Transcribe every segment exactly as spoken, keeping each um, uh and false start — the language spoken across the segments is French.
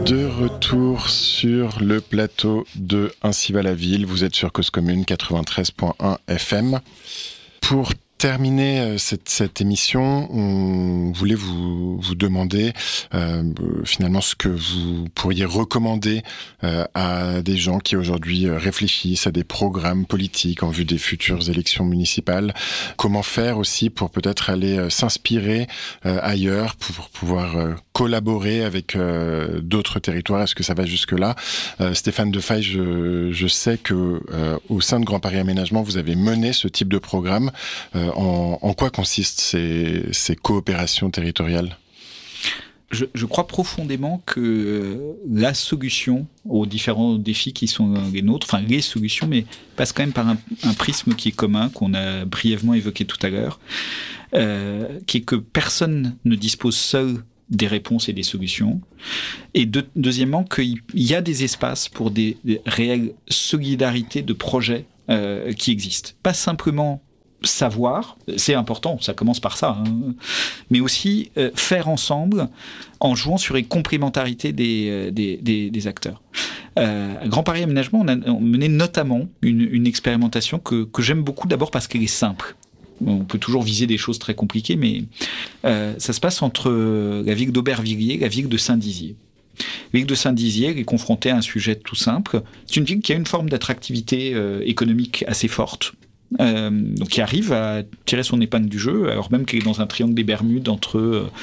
De retour sur le plateau de Ainsi va la ville, vous êtes sur Cause Commune quatre-vingt-treize point un F M. Pour terminer cette, cette émission, on voulait vous, vous demander euh, finalement ce que vous pourriez recommander euh, à des gens qui aujourd'hui réfléchissent à des programmes politiques en vue des futures élections municipales. Comment faire aussi pour peut-être aller euh, s'inspirer euh, ailleurs, pour pouvoir euh, collaborer avec euh, d'autres territoires. Est-ce que ça va jusque-là ? euh, Stéphane Defaille, je, je sais que euh, au sein de Grand Paris Aménagement, vous avez mené ce type de programme. Euh, En, en quoi consistent ces, ces coopérations territoriales ? je, je crois profondément que la solution aux différents défis qui sont les nôtres, enfin les solutions, mais passe quand même par un, un prisme qui est commun, qu'on a brièvement évoqué tout à l'heure, euh, qui est que personne ne dispose seul des réponses et des solutions. Et de, deuxièmement, qu'il y a des espaces pour des, des réelles solidarités de projets euh, qui existent. Pas simplement savoir, c'est important, ça commence par ça, hein, mais aussi euh, faire ensemble en jouant sur les complémentarités des, des, des, des acteurs. Euh, à Grand Paris Aménagement, on a on mené notamment une, une expérimentation que, que j'aime beaucoup, d'abord parce qu'elle est simple. On peut toujours viser des choses très compliquées, mais euh, ça se passe entre la ville d'Aubervilliers et la ville de Saint-Dizier. La ville de Saint-Dizier est confrontée à un sujet tout simple. C'est une ville qui a une forme d'attractivité euh, économique assez forte. Euh, donc qui arrive à tirer son épingle du jeu, alors même qu'elle est dans un triangle des Bermudes entre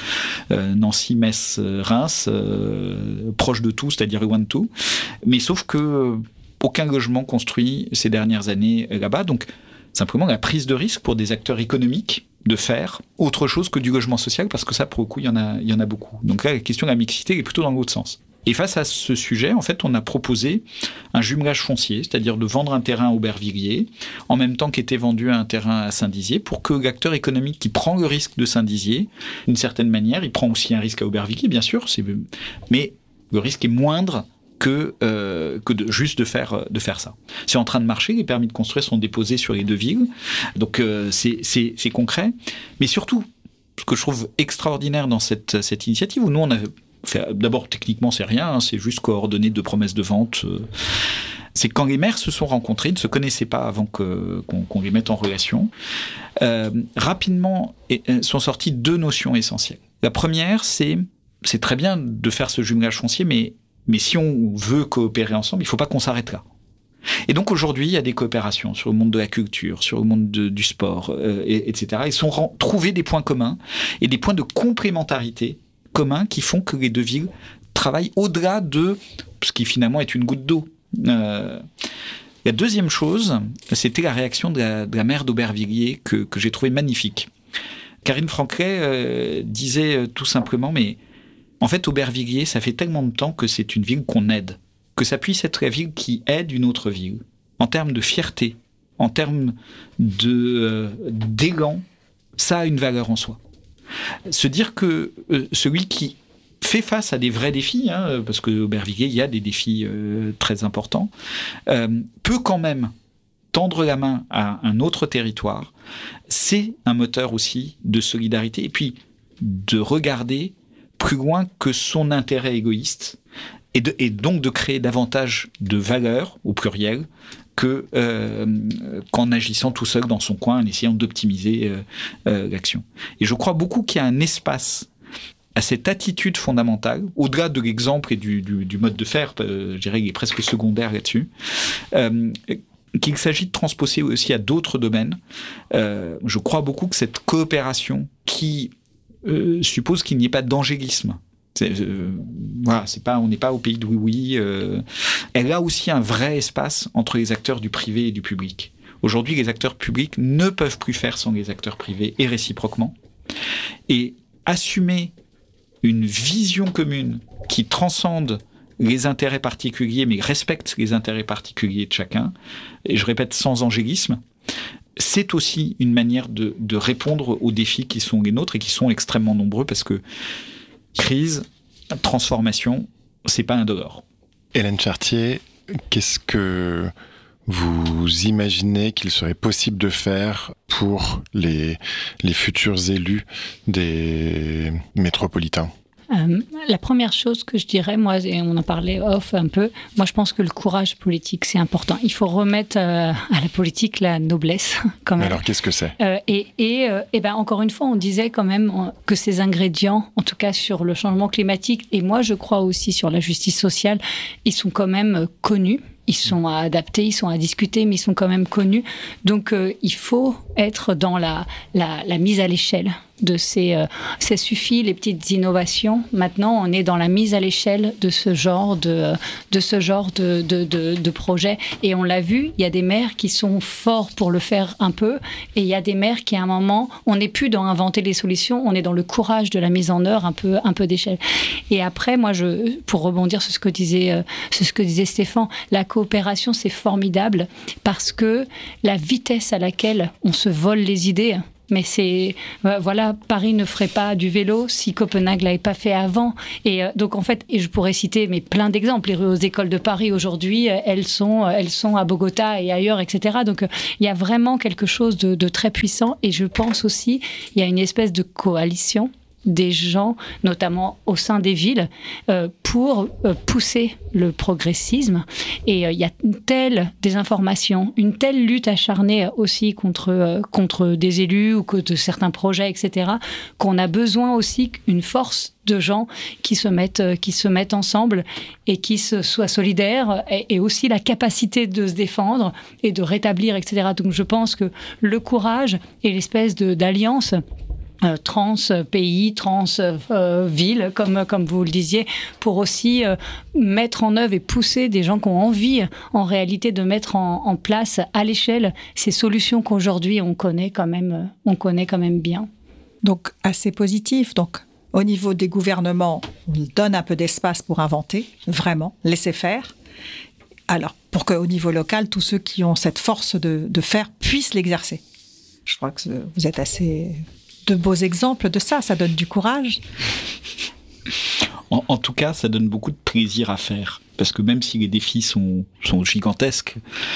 euh, Nancy, Metz, Reims, euh, proche de tout, c'est-à-dire loin de tout. Mais sauf que euh, aucun logement construit ces dernières années là-bas, donc simplement la prise de risque pour des acteurs économiques de faire autre chose que du logement social, parce que ça, pour le coup, il y en a, il y en a beaucoup. Donc là, la question de la mixité est plutôt dans l'autre sens. Et face à ce sujet, en fait, on a proposé un jumelage foncier, c'est-à-dire de vendre un terrain à Aubervilliers, en même temps qu'était vendu un terrain à Saint-Dizier, pour que l'acteur économique qui prend le risque de Saint-Dizier, d'une certaine manière, il prend aussi un risque à Aubervilliers, bien sûr, c'est... mais le risque est moindre que, euh, que de, juste de faire, de faire ça. C'est en train de marcher, les permis de construire sont déposés sur les deux villes, donc euh, c'est, c'est, c'est concret. Mais surtout, ce que je trouve extraordinaire dans cette, cette initiative, où nous on a fait, d'abord techniquement c'est rien, hein, c'est juste coordonner deux promesses de vente, euh, c'est quand les maires se sont rencontrés, ils ne se connaissaient pas avant que, qu'on, qu'on les mette en relation, euh, rapidement et, sont sorties deux notions essentielles. La première, c'est, c'est très bien de faire ce jumelage foncier, mais Mais si on veut coopérer ensemble, il ne faut pas qu'on s'arrête là. Et donc aujourd'hui, il y a des coopérations sur le monde de la culture, sur le monde de, du sport, euh, et, etc. Ils sont ren- trouvés des points communs et des points de complémentarité communs qui font que les deux villes travaillent au-delà de ce qui finalement est une goutte d'eau. Euh, la deuxième chose, c'était la réaction de la, de la maire d'Aubervilliers que, que j'ai trouvée magnifique. Karine Francret euh, disait tout simplement, mais en fait, Aubervilliers, ça fait tellement de temps que c'est une ville qu'on aide, que ça puisse être la ville qui aide une autre ville, en termes de fierté, en termes de, euh, d'élan, ça a une valeur en soi. Se dire que euh, celui qui fait face à des vrais défis, hein, parce que Aubervilliers, il y a des défis euh, très importants, euh, peut quand même tendre la main à un autre territoire, c'est un moteur aussi de solidarité, et puis de regarder plus loin que son intérêt égoïste, et, de, et donc de créer davantage de valeur, au pluriel, que, euh, qu'en agissant tout seul dans son coin, en essayant d'optimiser euh, euh, l'action. Et je crois beaucoup qu'il y a un espace à cette attitude fondamentale, au-delà de l'exemple et du, du, du mode de faire, euh, je dirais qu'il est presque secondaire là-dessus, euh, qu'il s'agit de transposer aussi à d'autres domaines. Euh, je crois beaucoup que cette coopération qui Euh, suppose qu'il n'y ait pas d'angélisme. C'est, euh, voilà, c'est pas, on n'est pas au pays de oui-oui. Euh, elle a aussi un vrai espace entre les acteurs du privé et du public. Aujourd'hui, les acteurs publics ne peuvent plus faire sans les acteurs privés, et réciproquement. Et assumer une vision commune qui transcende les intérêts particuliers, mais respecte les intérêts particuliers de chacun, et je répète, sans angélisme, c'est aussi une manière de, de répondre aux défis qui sont les nôtres et qui sont extrêmement nombreux, parce que crise, transformation, c'est pas indolore. Hélène Chartier, qu'est-ce que vous imaginez qu'il serait possible de faire pour les, les futurs élus des métropolitains ? Euh, la première chose que je dirais, moi, et on en parlait off un peu, moi je pense que le courage politique, c'est important. Il faut remettre euh, à la politique la noblesse, quand même. Alors, qu'est-ce que c'est ? euh, Et, et, euh, et ben, encore une fois, on disait quand même que ces ingrédients, en tout cas sur le changement climatique, et moi je crois aussi sur la justice sociale, ils sont quand même connus. Ils sont à adapter, ils sont à discuter, mais ils sont quand même connus. Donc, euh, il faut être dans la, la, la mise à l'échelle de ces... Euh, ça suffit, les petites innovations. Maintenant, on est dans la mise à l'échelle de ce genre de, de, ce genre de, de, de, de projet. Et on l'a vu, il y a des maires qui sont forts pour le faire un peu, et il y a des maires qui, à un moment, on n'est plus dans inventer les solutions, on est dans le courage de la mise en œuvre un peu, un peu d'échelle. Et après, moi, je, pour rebondir sur ce que disait, euh, sur ce que disait Stéphane, la coopération, c'est formidable parce que la vitesse à laquelle on se vole les idées, mais c'est, voilà, Paris ne ferait pas du vélo si Copenhague l'avait pas fait avant. Et euh, donc, en fait, et je pourrais citer mais plein d'exemples. Les rues aux écoles de Paris, aujourd'hui, elles sont, elles sont à Bogota et ailleurs, et cetera. Donc, euh, il y a vraiment quelque chose de, de très puissant. Et je pense aussi, il y a une espèce de coalition des gens, notamment au sein des villes, euh, pour euh, pousser le progressisme. Et euh, il y a une telle désinformation, une telle lutte acharnée aussi contre, euh, contre des élus ou contre certains projets, et cetera, qu'on a besoin aussi d'une force de gens qui se mettent, euh, qui se mettent ensemble et qui se, soient solidaires, et, et aussi la capacité de se défendre et de rétablir, et cetera. Donc je pense que le courage et l'espèce de, d'alliance Euh, trans pays, trans euh, ville, comme, comme vous le disiez, pour aussi euh, mettre en œuvre et pousser des gens qui ont envie, en réalité, de mettre en, en place à l'échelle ces solutions qu'aujourd'hui on connaît quand même, on connaît quand même bien. Donc, assez positif. Donc, au niveau des gouvernements, on donne un peu d'espace pour inventer, vraiment, laisser faire. Alors, pour qu'au niveau local, tous ceux qui ont cette force de, de faire puissent l'exercer. Je crois que vous êtes assez... de beaux exemples de ça, ça donne du courage. En, en tout cas, ça donne beaucoup de plaisir à faire, parce que même si les défis sont, sont gigantesques,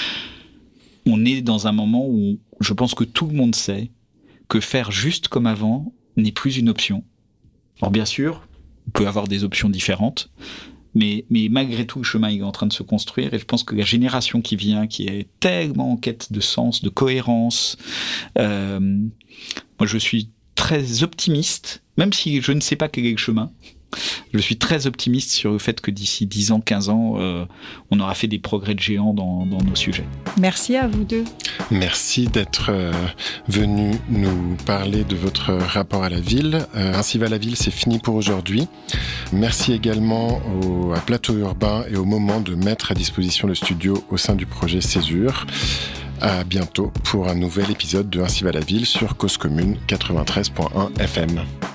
on est dans un moment où je pense que tout le monde sait que faire juste comme avant n'est plus une option. Alors bien sûr, on peut avoir des options différentes, mais, mais malgré tout, le chemin est en train de se construire, et je pense que la génération qui vient, qui est tellement en quête de sens, de cohérence, euh, moi je suis très optimiste, même si je ne sais pas quel est le chemin. Je suis très optimiste sur le fait que d'ici dix ans, quinze ans, euh, on aura fait des progrès de géants dans, dans nos sujets. Merci à vous deux. Merci d'être euh, venu nous parler de votre rapport à la ville. Euh, Ainsi va la ville, c'est fini pour aujourd'hui. Merci également au, à Plateau Urbain et au Moment de mettre à disposition le studio au sein du projet Césure. À bientôt pour un nouvel épisode de Ainsi va la ville sur Cause Commune quatre-vingt-treize point un F M.